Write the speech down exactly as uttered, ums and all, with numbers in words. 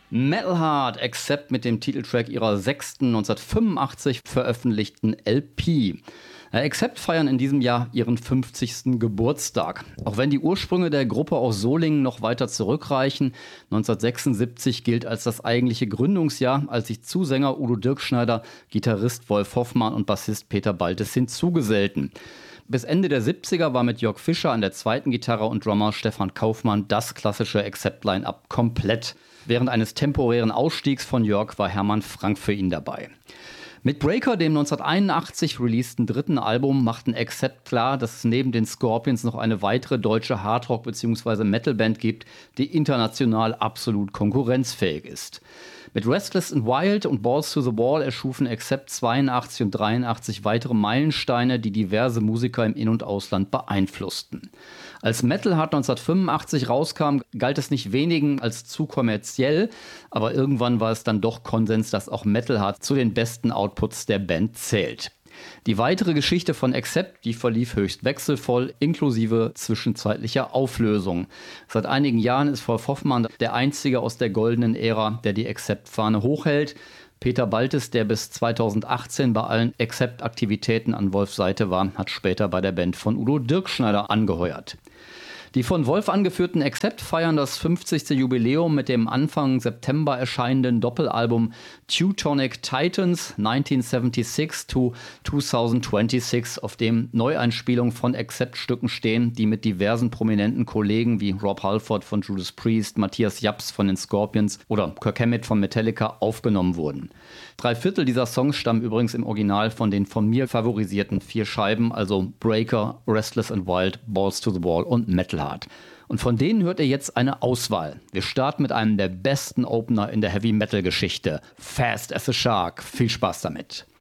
Metal Heart Accept mit dem Titeltrack ihrer sechsten neunzehnhundertfünfundachtzig veröffentlichten L P. Accept feiern in diesem Jahr ihren fünfzigsten Geburtstag. Auch wenn die Ursprünge der Gruppe aus Solingen noch weiter zurückreichen, neunzehnhundertsechsundsiebzig gilt als das eigentliche Gründungsjahr, als sich Zusänger Udo Dirkschneider, Gitarrist Wolf Hoffmann und Bassist Peter Baltes hinzugesellten. Bis Ende der siebziger war mit Jörg Fischer an der zweiten Gitarre und Drummer Stefan Kaufmann das klassische Accept-Line-Up komplett. Während eines temporären Ausstiegs von Jörg war Hermann Frank für ihn dabei. Mit Breaker, dem neunzehnhunderteinundachtzig releaseden dritten Album, machten Accept klar, dass es neben den Scorpions noch eine weitere deutsche Hardrock- bzw. Metalband gibt, die international absolut konkurrenzfähig ist. Mit Restless and Wild und Balls to the Wall erschufen Accept zweiundachtzig und dreiundachtzig weitere Meilensteine, die diverse Musiker im In- und Ausland beeinflussten. Als Metal Heart neunzehnhundertfünfundachtzig rauskam, galt es nicht wenigen als zu kommerziell, aber irgendwann war es dann doch Konsens, dass auch Metal Heart zu den besten Outputs der Band zählt. Die weitere Geschichte von Accept, die verlief höchst wechselvoll, inklusive zwischenzeitlicher Auflösung. Seit einigen Jahren ist Wolf Hoffmann der einzige aus der goldenen Ära, der die Accept-Fahne hochhält. Peter Baltes, der bis zweitausendachtzehn bei allen Accept-Aktivitäten an Wolfs Seite war, hat später bei der Band von Udo Dirkschneider angeheuert. Die von Wolf angeführten Accept feiern das fünfzigste Jubiläum mit dem Anfang September erscheinenden Doppelalbum Teutonic Titans neunzehnhundertsechsundsiebzig to zweitausendzweiundzwanzig, auf dem Neueinspielungen von Accept-Stücken stehen, die mit diversen prominenten Kollegen wie Rob Halford von Judas Priest, Matthias Japs von den Scorpions oder Kirk Hammett von Metallica aufgenommen wurden. Drei Viertel dieser Songs stammen übrigens im Original von den von mir favorisierten vier Scheiben, also Breaker, Restless and Wild, Balls to the Wall und Metal Heart. Und von denen hört ihr jetzt eine Auswahl. Wir starten mit einem der besten Opener in der Heavy-Metal-Geschichte. Fast as a Shark. Viel Spaß damit.